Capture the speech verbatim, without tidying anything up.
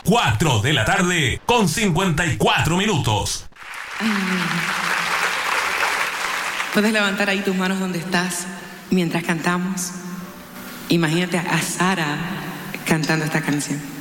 cuatro de la tarde con cincuenta y cuatro minutos. Ay, puedes levantar ahí tus manos donde estás mientras cantamos. Imagínate a Sara cantando esta canción.